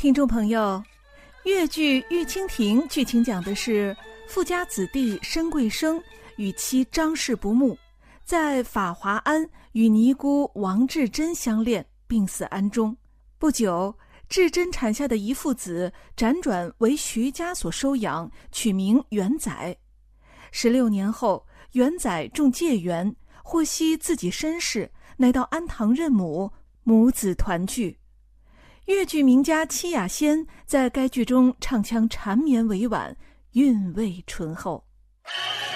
听众朋友，越剧《玉蜻蜓》剧情讲的是富家子弟申贵生与妻张氏不睦，在法华庵与尼姑王志珍相恋，病死庵中。不久，志珍产下的一父子辗转为徐家所收养，取名元载。16年后，元载中解元，获悉自己身世，乃到庵堂认母，母子团聚。越剧名家戚雅仙在该剧中唱腔缠绵委婉，韵味醇厚。